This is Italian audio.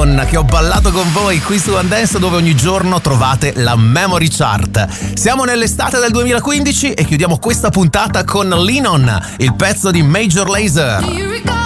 Linon, che ho ballato con voi qui su One Dance, dove ogni giorno trovate la Memory Chart. Siamo nell'estate del 2015 e chiudiamo questa puntata con Linon, il pezzo di Major Lazer.